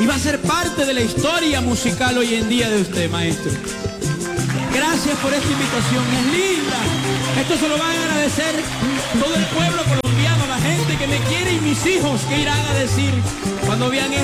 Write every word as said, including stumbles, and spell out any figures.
y va a ser parte de la historia musical hoy en día de usted, maestro. Gracias por esta invitación, es linda. Esto se lo va a agradecer todo el pueblo colombiano, la gente que me quiere y mis hijos que irán a decir cuando vean esto.